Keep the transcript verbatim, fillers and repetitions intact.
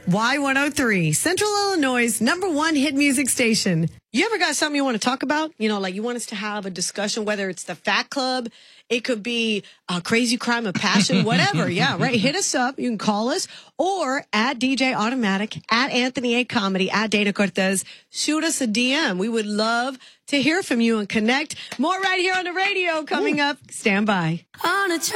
Y one oh three, Central Illinois' number one hit music station. You ever got something you want to talk about? You know, like you want us to have a discussion, whether it's the Fat Club, it could be a crazy crime of passion, whatever. Yeah, right. Hit us up. You can call us or at D J Automatic, at Anthony A. Comedy, at Dana Cortez. Shoot us a D M. We would love to hear from you and connect. More right here on the radio coming up. Stand by. On a